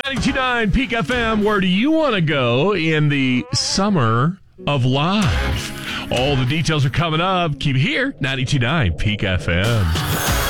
92.9 Peak FM. Where do you want to go in the summer of live? All the details are coming up. Keep it here. 92.9 Peak FM.